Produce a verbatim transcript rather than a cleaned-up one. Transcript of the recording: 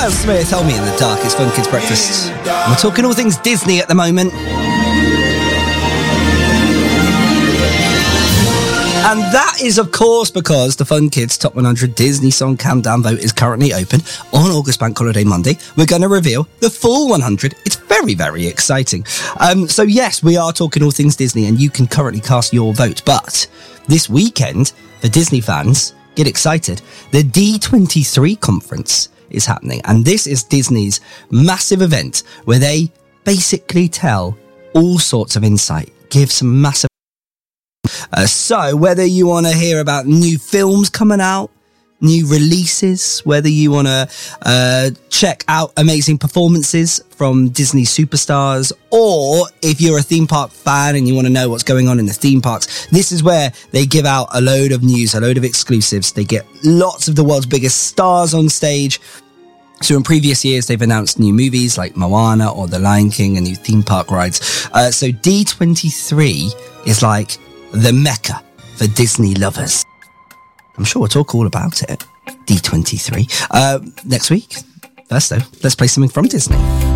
Miles Smith, Hold Me in the Dark. It's Fun Kids Breakfast. We're talking all things Disney at the moment. And that is, of course, because the Fun Kids Top one hundred Disney Song Countdown vote is currently open on August Bank Holiday Monday. We're going to reveal the full one hundred. It's very, very exciting. Um, so, yes, we are talking all things Disney, and you can currently cast your vote. But this weekend, for Disney fans, get excited. The D twenty-three conference is happening, and this is Disney's massive event where they basically tell all sorts of insight, give some massive Uh, so, whether you want to hear about new films coming out, new releases, whether you want to uh, check out amazing performances from Disney superstars, or if you're a theme park fan and you want to know what's going on in the theme parks, this is where they give out a load of news, a load of exclusives. They get lots of the world's biggest stars on stage. So in previous years, they've announced new movies like Moana or The Lion King and new theme park rides. Uh, so D twenty-three is like the mecca for Disney lovers. I'm sure we'll talk all about it. D twenty-three. Uh, next week. First though, let's play something from Disney.